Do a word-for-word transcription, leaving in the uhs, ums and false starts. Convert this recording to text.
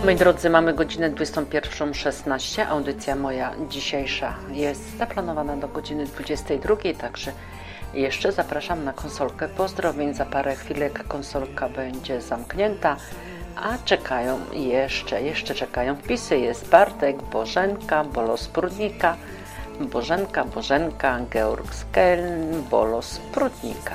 Moi drodzy, mamy godzinę dwudziestą pierwszą szesnaście. Audycja moja dzisiejsza jest zaplanowana do godziny dwudziestej drugiej, także jeszcze zapraszam na konsolkę pozdrowień. Za parę chwilek konsolka będzie zamknięta, a czekają jeszcze, jeszcze czekają wpisy. Jest Bartek, Bożenka, Bolo z Prudnika, Bożenka, Bożenka, Georg z Keln, Bolo z Prudnika.